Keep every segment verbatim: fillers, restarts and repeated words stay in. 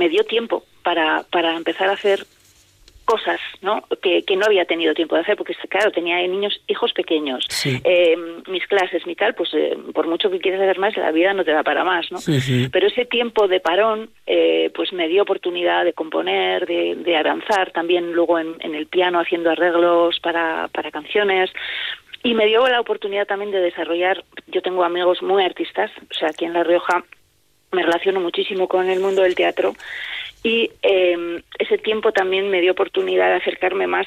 me dio tiempo para, para empezar a hacer cosas, ¿no? Que, que no había tenido tiempo de hacer, porque claro, tenía niños, hijos pequeños, sí. eh, mis clases, mi tal, pues eh, por mucho que quieras hacer más, la vida no te da para más, ¿no? Sí, sí. Pero ese tiempo de parón, eh, pues me dio oportunidad de componer, de, de avanzar también luego en, en el piano, haciendo arreglos para, para canciones, y me dio la oportunidad también de desarrollar. Yo tengo amigos muy artistas, o sea, aquí en La Rioja me relaciono muchísimo con el mundo del teatro, y eh, ese tiempo también me dio oportunidad de acercarme más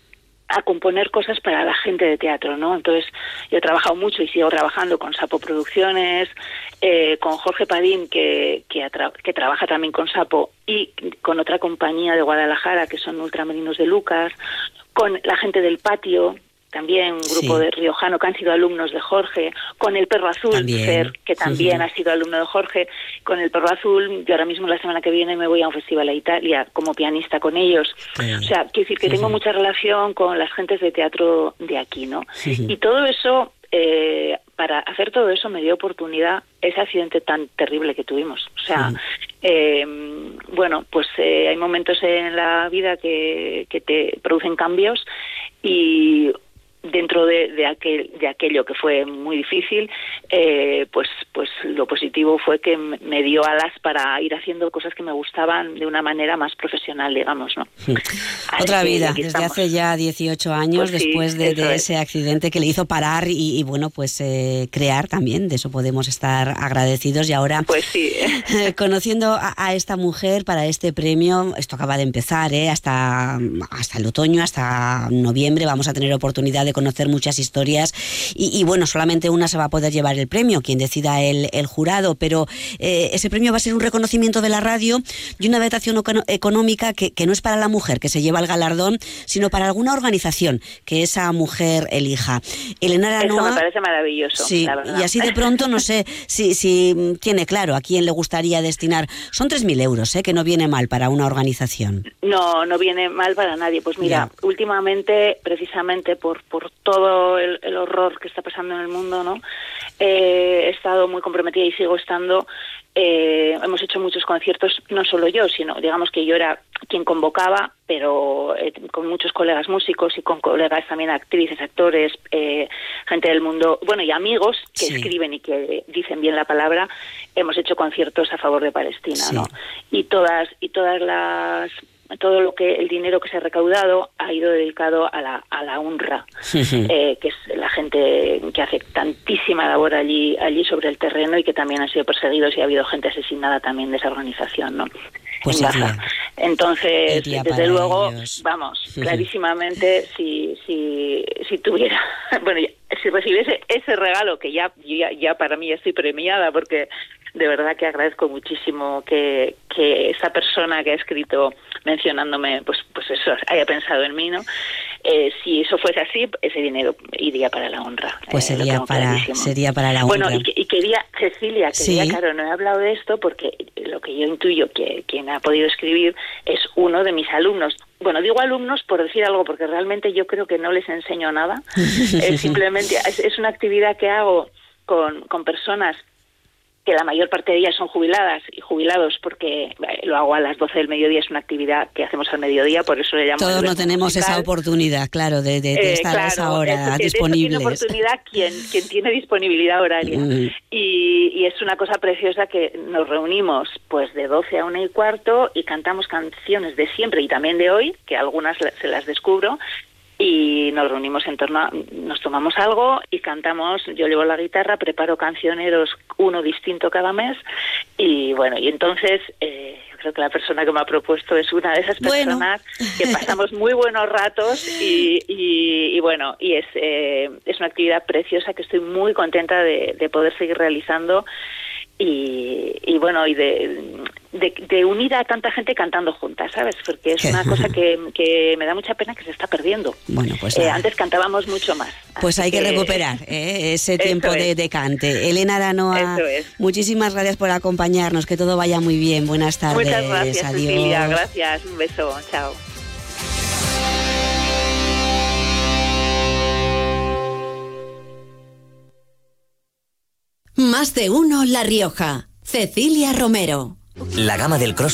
a componer cosas para la gente de teatro, ¿no? Entonces, yo he trabajado mucho y sigo trabajando con Sapo Producciones, eh, con Jorge Padín, que, que, tra- que trabaja también con Sapo, y con otra compañía de Guadalajara, que son Ultramarinos de Lucas, con la gente del Patio, también un grupo sí. de riojano que han sido alumnos de Jorge, con el Perro Azul, también. Fer, que también sí, sí. ha sido alumno de Jorge, con el Perro Azul. Yo ahora mismo la semana que viene me voy a un festival a Italia como pianista con ellos. Sí. O sea, quiero decir que sí, tengo sí. mucha relación con las gentes de teatro de aquí, ¿no? Sí, sí. Y todo eso, eh, para hacer todo eso me dio oportunidad ese accidente tan terrible que tuvimos. O sea, sí. eh, bueno, pues eh, hay momentos en la vida que, que te producen cambios, y dentro de, de aquel de aquello que fue muy difícil, eh, pues pues lo positivo fue que me dio alas para ir haciendo cosas que me gustaban de una manera más profesional, digamos, ¿no? Sí. Otra vida, desde estamos. Hace ya dieciocho años, pues sí, después de, de ese accidente que le hizo parar y, y bueno, pues eh, crear también, de eso podemos estar agradecidos. Y ahora, pues sí. conociendo a, a esta mujer para este premio, esto acaba de empezar, ¿eh? hasta, hasta el otoño, hasta noviembre, vamos a tener oportunidad de conocer muchas historias, y, y bueno, solamente una se va a poder llevar el premio, quien decida el, el jurado, pero eh, ese premio va a ser un reconocimiento de la radio y una dotación económica que, que no es para la mujer que se lleva el galardón, sino para alguna organización que esa mujer elija. Elena Aranoa, eso me parece maravilloso, sí, la verdad. Y así de pronto no sé si, si tiene claro a quién le gustaría destinar. Son tres mil euros, ¿eh? Que no viene mal para una organización. No, no viene mal para nadie. Pues mira, ya. últimamente, precisamente por, por todo el, el horror que está pasando en el mundo, ¿no? Eh, he estado muy comprometida y sigo estando. Eh, hemos hecho muchos conciertos, no solo yo, sino digamos que yo era quien convocaba, pero eh, con muchos colegas músicos y con colegas también actrices, actores, eh, gente del mundo, bueno, y amigos que sí. escriben y que dicen bien la palabra. Hemos hecho conciertos a favor de Palestina, sí. ¿no? Y todas y todas las todo lo que el dinero que se ha recaudado ha ido dedicado a la a la UNRWA, sí, sí. Eh, que es la gente que hace tantísima labor allí allí sobre el terreno, y que también han sido perseguidos, y ha habido gente asesinada también de esa organizazación, ¿no? Pues en Gaza. Entonces, desde luego, ellos. vamos, sí, clarísimamente, sí. si si si tuviera, bueno, si recibiese ese regalo, que ya ya, ya para mí estoy premiada, porque de verdad que agradezco muchísimo que, que esa persona que ha escrito mencionándome, pues pues eso, haya pensado en mí, ¿no? Eh, si eso fuese así, ese dinero iría para la UNRWA. Pues eh, sería para sería para la UNRWA. Bueno, y, y quería, Cecilia, quería, sí. claro, no he hablado de esto porque lo que yo intuyo que quien ha podido escribir es uno de mis alumnos. Bueno, digo alumnos por decir algo, porque realmente yo creo que no les enseño nada. Es simplemente, es, es una actividad que hago con, con personas que la mayor parte de ellas son jubiladas y jubilados, porque lo hago a las doce del mediodía, es una actividad que hacemos al mediodía, por eso le llamo... Todos no tenemos musical. Esa oportunidad, claro, de, de, de eh, estar claro, a esa hora disponibles. Tiene oportunidad quien, quien tiene disponibilidad horaria. Mm. Y, y es una cosa preciosa que nos reunimos pues de doce a una y cuarto y cantamos canciones de siempre y también de hoy, que algunas se las descubro, y nos reunimos en torno a, nos tomamos algo y cantamos. Yo llevo la guitarra, preparo cancioneros, uno distinto cada mes, y bueno, y entonces eh, yo creo que la persona que me ha propuesto es una de esas personas bueno. que pasamos muy buenos ratos, y, y, y bueno, y es eh, es una actividad preciosa que estoy muy contenta de, de poder seguir realizando. Y, y bueno, y de, de, de unir a tanta gente cantando juntas, ¿sabes? Porque es una cosa que, que me da mucha pena que se está perdiendo. Bueno, pues eh, antes cantábamos mucho más. Pues hay que, que recuperar ¿eh? ese tiempo de, de cante. Elena Aranoa, muchísimas gracias por acompañarnos, que todo vaya muy bien. Buenas tardes. Muchas gracias, adiós. Cecilia, gracias, un beso, chao. Más de uno La Rioja. Cecilia Romero. La gama del Cross